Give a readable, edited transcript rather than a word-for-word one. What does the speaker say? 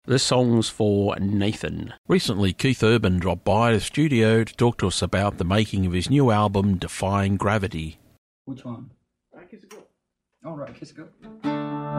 This song's for Nathan. Recently, Keith Urban dropped by the studio to talk to us about the making of his new album, Defying Gravity. Which one? All right, Kiss a Girl.